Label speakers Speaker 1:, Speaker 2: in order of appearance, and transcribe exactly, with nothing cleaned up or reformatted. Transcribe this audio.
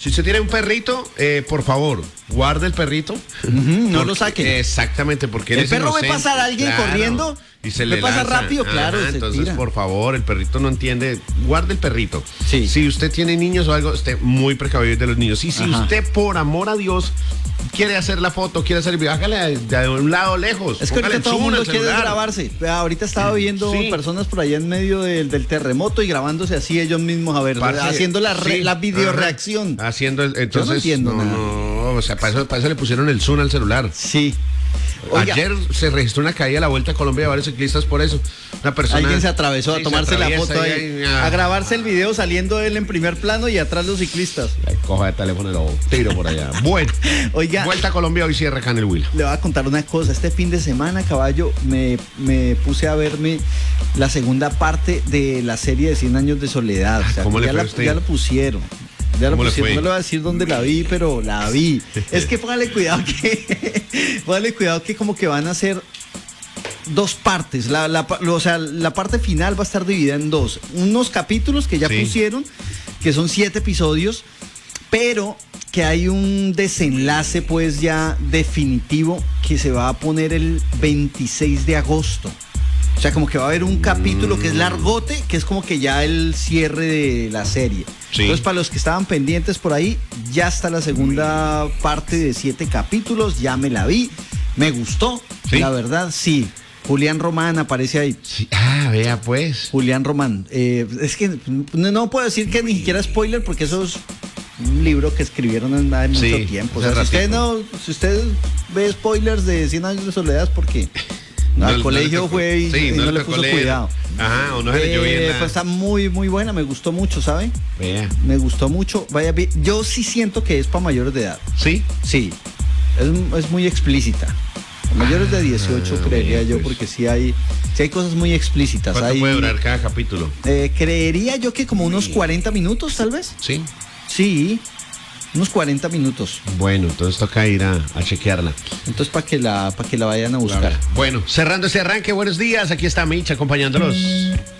Speaker 1: Si usted tiene un perrito, eh, por favor, guarde el perrito.
Speaker 2: Uh-huh, no
Speaker 1: porque,
Speaker 2: lo saque.
Speaker 1: Exactamente, porque él
Speaker 2: el
Speaker 1: es
Speaker 2: perro
Speaker 1: inocente,
Speaker 2: ve pasar a alguien
Speaker 1: claro,
Speaker 2: corriendo
Speaker 1: y se
Speaker 2: ve
Speaker 1: le
Speaker 2: pasa
Speaker 1: lanza.
Speaker 2: rápido, claro.
Speaker 1: Ajá,
Speaker 2: se
Speaker 1: entonces,
Speaker 2: tira.
Speaker 1: por favor, el perrito no entiende. Guarde el perrito.
Speaker 2: Sí.
Speaker 1: Si usted tiene niños o algo, esté muy precavido de los niños. Y si
Speaker 2: Ajá.
Speaker 1: usted, por amor a Dios, quiere hacer la foto, quiere hacer el video, hágale de, de un lado lejos.
Speaker 2: Es que ahorita todo el mundo quiere
Speaker 1: celular.
Speaker 2: grabarse. Ahorita estaba viendo
Speaker 1: Sí.
Speaker 2: personas por allá en medio del, del terremoto y grabándose así ellos mismos, a ver,
Speaker 1: Parce,
Speaker 2: haciendo la, re,
Speaker 1: sí,
Speaker 2: la video
Speaker 1: ajá,
Speaker 2: reacción.
Speaker 1: Haciendo el, entonces,
Speaker 2: Yo no entiendo
Speaker 1: no,
Speaker 2: nada.
Speaker 1: no, o sea, para eso, para eso le pusieron el zoom al celular.
Speaker 2: Sí. Oiga,
Speaker 1: Ayer se registró una caída a la Vuelta a Colombia de varios ciclistas por eso. Una persona,
Speaker 2: alguien se atravesó
Speaker 1: sí,
Speaker 2: a tomarse la foto ahí,
Speaker 1: ahí,
Speaker 2: a grabarse el video saliendo él en primer plano y atrás los ciclistas.
Speaker 1: Ay, coja el teléfono y lo tiro por allá. Bueno,
Speaker 2: Oiga,
Speaker 1: Vuelta a Colombia hoy cierra acá en el Huila.
Speaker 2: le voy a contar una cosa. Este fin de semana, caballo, me, me puse a verme la segunda parte de la serie de cien años de soledad. O sea,
Speaker 1: ¿Cómo le
Speaker 2: ya,
Speaker 1: fue
Speaker 2: la,
Speaker 1: a usted?
Speaker 2: ya lo pusieron. Ya lo
Speaker 1: ¿Cómo le
Speaker 2: pusieron.
Speaker 1: fue?
Speaker 2: No le voy a decir dónde la vi, pero la vi. Es que póngale cuidado que póngale cuidado que como que van a ser dos partes. La, la, o sea, la parte final va a estar dividida en dos. Unos capítulos que ya
Speaker 1: Sí.
Speaker 2: pusieron, que son siete episodios, pero que hay un desenlace pues ya definitivo que se va a poner el veintiséis de agosto. O sea, como que va a haber un capítulo que es largote, que es como que ya el cierre de la serie.
Speaker 1: Sí.
Speaker 2: Entonces, para los que estaban pendientes por ahí, ya está la segunda parte de siete capítulos, ya me la vi, me gustó,
Speaker 1: ¿Sí?
Speaker 2: La verdad, sí. Julián Román aparece ahí.
Speaker 1: Sí. Ah, vea pues.
Speaker 2: Julián Román. Eh, es que no, no puedo decir que ni siquiera spoiler, porque eso es un libro que escribieron en hace mucho
Speaker 1: Sí,
Speaker 2: tiempo. O
Speaker 1: hace
Speaker 2: sea, si usted,
Speaker 1: ratico.
Speaker 2: no, si usted ve spoilers de cien años de soledad, es porque no, al
Speaker 1: no
Speaker 2: colegio
Speaker 1: le tocó-
Speaker 2: fue y,
Speaker 1: sí,
Speaker 2: y no, le
Speaker 1: tocó
Speaker 2: puso
Speaker 1: leer.
Speaker 2: cuidado.
Speaker 1: Ajá, o no se leyó bien
Speaker 2: Eh,
Speaker 1: nada.
Speaker 2: pues está muy, muy buena, me gustó mucho, ¿sabe?
Speaker 1: Vea.
Speaker 2: Me gustó mucho. Vaya, vi- yo sí siento que es para mayores de edad.
Speaker 1: ¿Sí?
Speaker 2: Sí, es, es muy explícita. Para mayores de dieciocho
Speaker 1: Ah,
Speaker 2: creería
Speaker 1: bien,
Speaker 2: yo,
Speaker 1: pues.
Speaker 2: porque sí hay, sí hay cosas muy explícitas.
Speaker 1: ¿Cuánto
Speaker 2: Hay-
Speaker 1: puede durar cada capítulo?
Speaker 2: eh, creería yo que como unos cuarenta minutos, tal vez.
Speaker 1: Sí.
Speaker 2: Sí, unos cuarenta minutos.
Speaker 1: Bueno, entonces toca ir a, a chequearla.
Speaker 2: Entonces, para que la para que la vayan a buscar.
Speaker 1: Bueno, cerrando este arranque, buenos días. Aquí está Micha acompañándolos.